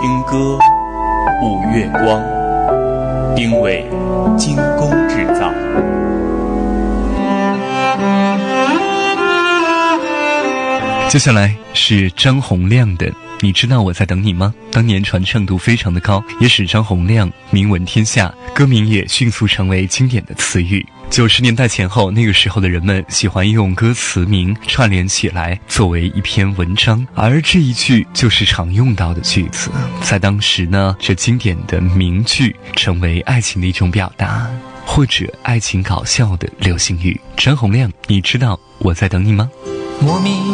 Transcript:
听歌，舞月光，定位精工制造。 接下来是张洪量的你知道我在等你吗？当年传唱度非常的高，也使张洪量名闻天下，歌名也迅速成为经典的词语。90年代前后，那个时候的人们喜欢用歌词名串联起来作为一篇文章，而这一句就是常用到的句子。在当时呢，这经典的名句成为爱情的一种表达，或者爱情搞笑的流行语。张洪量，你知道我在等你吗？ 莫名